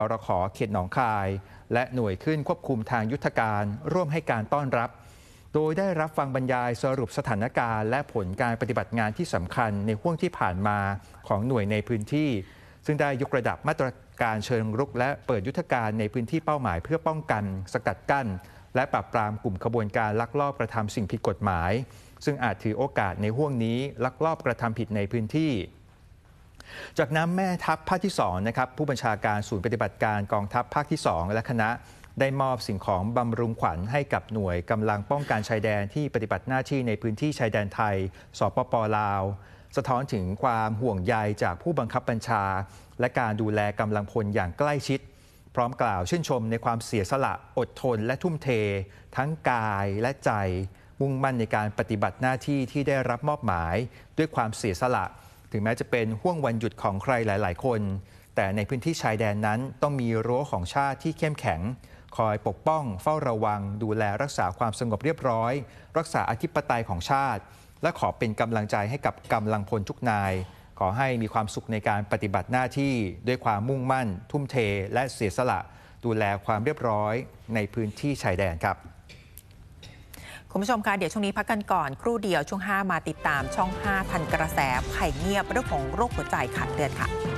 รข.เขตหนองคายและหน่วยขึ้นควบคุมทางยุทธการร่วมให้การต้อนรับโดยได้รับฟังบรรยายสรุปสถานการณ์และผลการปฏิบัติงานที่สำคัญในห่วงที่ผ่านมาของหน่วยในพื้นที่ซึ่งได้ยกระดับมาตรการเชิงรุกและเปิดยุทธการในพื้นที่เป้าหมายเพื่อป้องกันสกัดกั้นและปราบปรามกลุ่มขบวนการลักลอบกระทำสิ่งผิดกฎหมายซึ่งอาจถือโอกาสในห่วงนี้ลักลอบกระทำผิดในพื้นที่จากนั้นแม่ทัพภาคที่2นะครับผู้บัญชาการศูนย์ปฏิบัติการกองทัพภาคที่2และคณะได้มอบสิ่งของบำรุงขวัญให้กับหน่วยกำลังป้องกันชายแดนที่ปฏิบัติหน้าที่ในพื้นที่ชายแดนไทยสปป.ลาวสะท้อนถึงความห่วงใยจากผู้บังคับบัญชาและการดูแลกำลังพลอย่างใกล้ชิดพร้อมกล่าวชื่นชมในความเสียสละอดทนและทุ่มเททั้งกายและใจมุ่งมั่นในการปฏิบัติหน้าที่ที่ได้รับมอบหมายด้วยความเสียสละถึงแม้จะเป็นห่วงวันหยุดของใครหลายๆคนแต่ในพื้นที่ชายแดนนั้นต้องมีรั้วของชาติที่เข้มแข็งคอยปกป้องเฝ้าระวังดูแลรักษาความสงบเรียบร้อยรักษาอธิปไตยของชาติและขอเป็นกำลังใจให้กับกำลังพลทุกนายขอให้มีความสุขในการปฏิบัติหน้าที่ด้วยความมุ่งมั่นทุ่มเทและเสียสละดูแลความเรียบร้อยในพื้นที่ชายแดนครับคุณผู้ชมคะเดี๋ยวช่วงนี้พักกันก่อนครู่เดียวช่วง5มาติดตามช่อง5ทันกระแสภัยเงียบเรื่องของโรคหัวใจขาดเลือดค่ะ